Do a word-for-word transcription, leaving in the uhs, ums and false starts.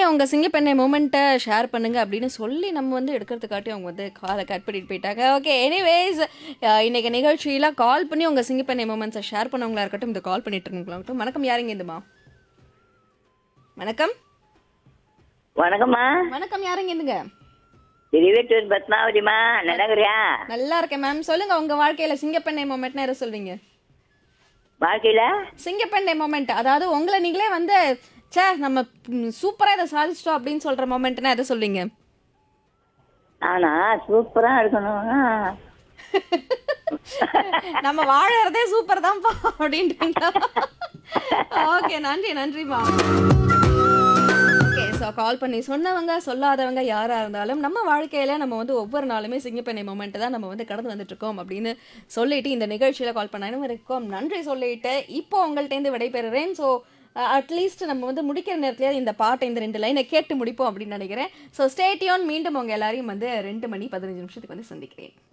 உங்க சிங்கப்பெண்ணை மொமெண்ட்டை ஷேர் பண்ணுங்க அப்படின்னு சொல்லி நம்ம வந்து எடுக்கிறதுக்காட்டி அவங்க வந்து காலை கட் பண்ணிட்டு போயிட்டாங்க. ஓகே, எனிவேஸ் இன்னைக்கு நிகழ்ச்சியில கால் பண்ணி உங்க சிங்கப்பெண்ணை மொமெண்ட்ஸை ஷேர் பண்ணவங்களா இருக்கட்டும், இந்த கால் பண்ணிட்டு இருக்கவங்களாகட்டும். வணக்கம், யாருங்க இதுமா? வணக்கம். வணக்கம்மா. வணக்கம், யாருங்க இதுங்க? திருவேட்டூர் பத்மாவதிமா, நடக்குறியா? நல்லா இருக்கேன் மேம். சொல்லுங்க, உங்க வாழ்க்கையில சிங்கப்பெண்ணை மொமெண்ட்னா எதை சொல்வீங்க? வாழ்க்கையில சிங்கப்பெண்ணை மொமெண்ட், அதாவது உங்களை நீங்களே வந்து சே நம்ம சூப்பரா இதை சாதிச்சிட்டோம் அப்படின்னு சொல்ற மொமெண்ட்னா எதை சொல்வீங்க? ஆனா சூப்பரா இருக்கணும். நம்ம வாழறதே சூப்பர் தான்ப்பா அப்படின்றீங்க. ஓகே, நன்றி நன்றிமா. ஓகே, ஸோ கால் பண்ணி சொன்னவங்க சொல்லாதவங்க யாராக இருந்தாலும் நம்ம வாழ்க்கையில் நம்ம வந்து ஒவ்வொரு நாளுமே சிங்கப்பெண்ணை மொமெண்ட் தான் நம்ம வந்து கடந்து வந்துட்டு இருக்கோம் அப்படின்னு சொல்லிட்டு இந்த நிகழ்ச்சியில் கால் பண்ண இருக்கோம். நன்றி சொல்லிட்டு இப்போ உங்கள்கிட்டேருந்து விடைபெறுறேன். ஸோ அட்லீஸ்ட் நம்ம வந்து முடிக்கிற நேரத்தில் இந்த பாட்டை இந்த ரெண்டு லைனை கேட்டு முடிப்போம் அப்படின்னு நினைக்கிறேன். So stay tune. மீண்டும் உங்கள் எல்லாரையும் வந்து ரெண்டு மணி பதினஞ்சு நிமிஷத்துக்கு வந்து சந்திக்கிறேன்.